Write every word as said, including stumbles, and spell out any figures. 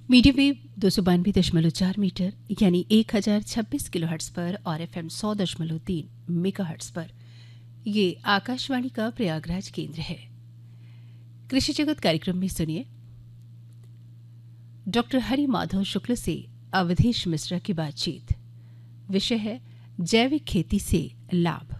Medium wave दो सौ बानवे दशमलव चार मीटर यानी एक हजार छब्बीस किलो हर्ट्स पर और एफ एम सौ दशमलव तीन मेगा हर्ट्स पर ये आकाशवाणी का प्रयागराज केंद्र है। कृषि जगत कार्यक्रम में सुनिए डॉक्टर हरि माधव शुक्ल से अवधेश मिश्रा की बातचीत। विषय है जैविक खेती से लाभ।